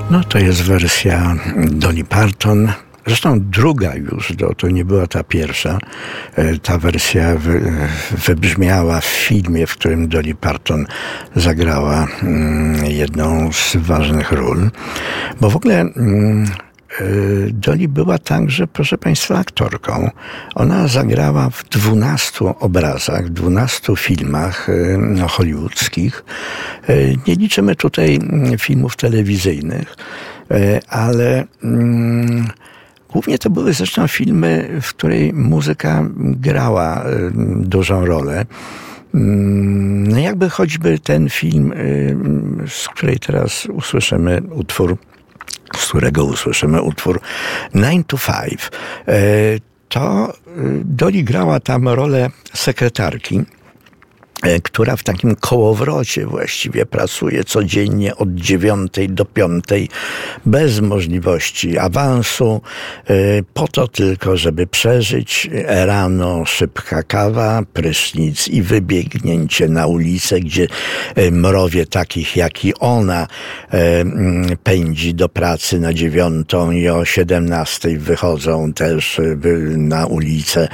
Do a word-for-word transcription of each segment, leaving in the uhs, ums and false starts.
No to jest wersja Dolly Parton. Zresztą druga już, to, to nie była ta pierwsza. Ta wersja wy, wybrzmiała w filmie, w którym Dolly Parton zagrała jedną z ważnych ról. Bo w ogóle Dolly była także, proszę Państwa, aktorką. Ona zagrała w dwunastu obrazach, w dwunastu filmach no, hollywoodzkich. Nie liczymy tutaj filmów telewizyjnych, ale mm, głównie to były zresztą filmy, w której muzyka grała dużą rolę. No jakby choćby ten film, z której teraz usłyszymy utwór, z którego usłyszymy utwór nine to five. To Dolly grała tam rolę sekretarki, która w takim kołowrocie właściwie pracuje codziennie od dziewiątej do piątej bez możliwości awansu, po to tylko, żeby przeżyć. Rano szybka kawa, prysznic i wybiegnięcie na ulicę, gdzie mrowie takich jak i ona pędzi do pracy na dziewiątą i o siedemnastej wychodzą też na ulicę.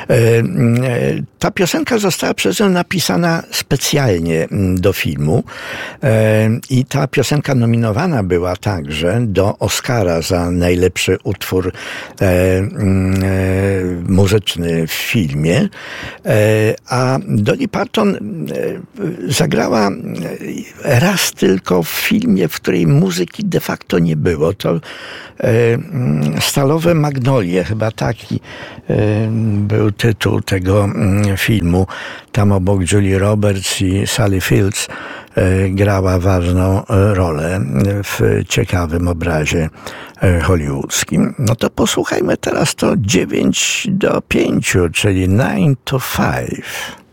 Ta piosenka została przez nią napisana specjalnie do filmu i ta piosenka nominowana była także do Oscara za najlepszy utwór muzyczny w filmie, a Dolly Parton zagrała raz tylko w filmie, w której muzyki de facto nie było. To Stalowe Magnolie, chyba taki był tytuł tego filmu. Tam obok Julie Roberts i Sally Fields grała ważną rolę w ciekawym obrazie hollywoodzkim. No to posłuchajmy teraz to dziewięć do pięciu, czyli nine to five.